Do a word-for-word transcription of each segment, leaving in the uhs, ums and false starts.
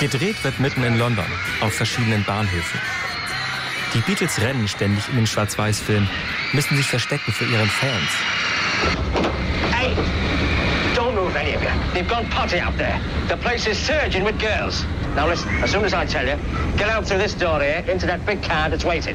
Gedreht wird mitten in London, auf verschiedenen Bahnhöfen. Die Beatles rennen ständig in den Schwarz-Weiß-Film, müssen sich verstecken für ihren Fans. Hey, don't move any of you. They've gone potty out there. The place is surging with girls. Now listen, as soon as I tell you, get out through this door here into that big car that's waiting.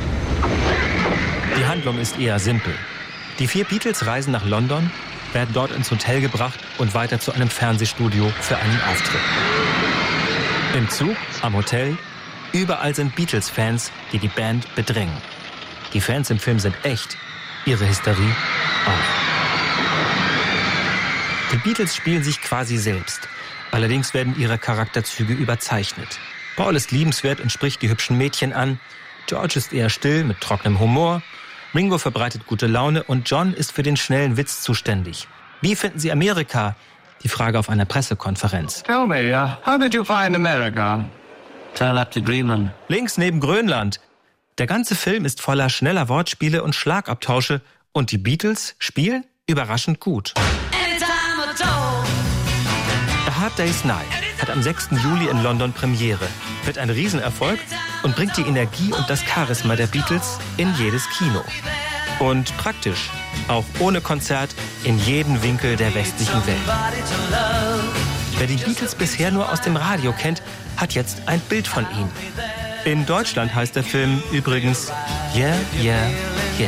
Die Handlung ist eher simpel. Die vier Beatles reisen nach London, werden dort ins Hotel gebracht und weiter zu einem Fernsehstudio für einen Auftritt. Im Zug, am Hotel, überall sind Beatles-Fans, die die Band bedrängen. Die Fans im Film sind echt, ihre Hysterie auch. Die Beatles spielen sich quasi selbst. Allerdings werden ihre Charakterzüge überzeichnet. Paul ist liebenswert und spricht die hübschen Mädchen an. George ist eher still, mit trockenem Humor. Ringo verbreitet gute Laune und John ist für den schnellen Witz zuständig. Wie finden Sie Amerika? Die Frage auf einer Pressekonferenz. Tell me, uh, how did you find America? Turn up to Greenland. Links neben Grönland. Der ganze Film ist voller schneller Wortspiele und Schlagabtausche und die Beatles spielen überraschend gut. A Hard Day's Night hat am sechsten Juli in London Premiere, wird ein Riesenerfolg und bringt die Energie und das Charisma der Beatles in jedes Kino. Und praktisch, auch ohne Konzert, in jeden Winkel der westlichen Welt. Wer die Beatles bisher nur aus dem Radio kennt, hat jetzt ein Bild von ihnen. In Deutschland heißt der Film übrigens Yeah, Yeah, Yeah.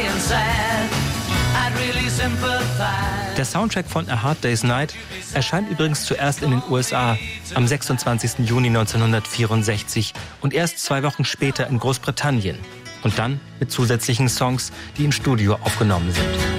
Der Soundtrack von A Hard Day's Night erscheint übrigens zuerst in den U S A am sechsundzwanzigsten Juni neunzehnhundertvierundsechzig und erst zwei Wochen später in Großbritannien. Und dann mit zusätzlichen Songs, die im Studio aufgenommen sind.